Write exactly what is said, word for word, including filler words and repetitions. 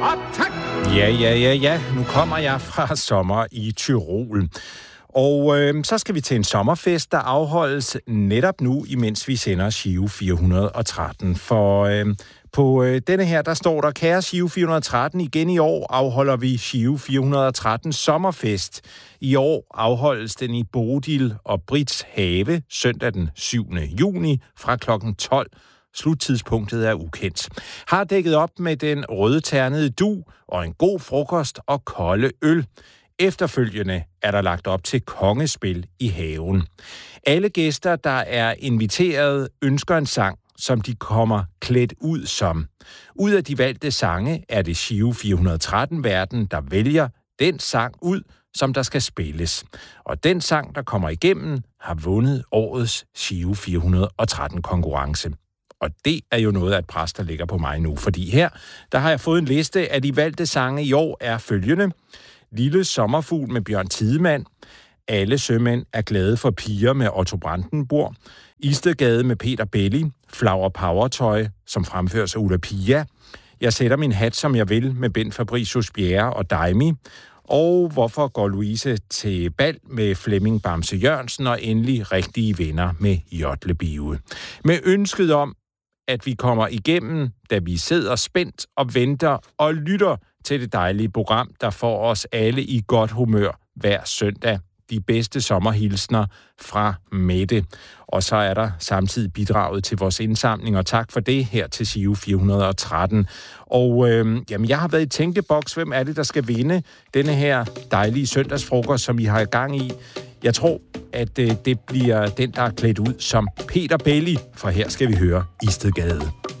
Optag! Ja, ja, ja, ja. Nu kommer jeg fra sommer i Tyrol. Og øh, så skal vi til en sommerfest, der afholdes netop nu, imens vi sender Giro fire hundrede og tretten. For øh, på øh, denne her, der står der, kære Giro fire hundrede og tretten, igen i år afholder vi Giro fire hundrede og tretten sommerfest. I år afholdes den i Bodil og Brits Have, søndag den syvende juni fra klokken tolv. Sluttidspunktet er ukendt. Har dækket op med den rødternede du og en god frokost og kolde øl. Efterfølgende er der lagt op til kongespil i haven. Alle gæster, der er inviteret, ønsker en sang, som de kommer klædt ud som. Ud af de valgte sange er det Giro fire hundrede og tretten-værten, der vælger den sang ud, som der skal spilles. Og den sang, der kommer igennem, har vundet årets Giro fire hundrede og tretten-konkurrence. Og det er jo noget af et pres, der ligger på mig nu, fordi her, der har jeg fået en liste af de valgte sange i år er følgende: Lille sommerfugl med Bjørn Tidemand, Alle sømænd er glade for piger med Otto Brandenburg, Istedgade med Peter Belli, Flower Power-tøj, som fremføres af Ulla Pia, Jeg sætter min hat, som jeg vil, med Bent Fabricius Bjerre og Daimi, og Hvorfor går Louise til bal med Flemming Bamse Jørgensen, og endelig Rigtige venner med Jotle Bive. Med ønsket om, at vi kommer igennem, da vi sidder spændt og venter og lytter til det dejlige program, der får os alle i godt humør hver søndag. De bedste sommerhilsner fra Mette. Og så er der samtidig bidraget til vores indsamling, og tak for det her til Giro fire hundrede og tretten. Og øh, jamen, jeg har været i tænkeboks. Hvem er det, der skal vinde denne her dejlige søndagsfrokost, som I har i gang i? Jeg tror, at øh, det bliver den, der er klædt ud som Peter Belli, for her skal vi høre Istedgade.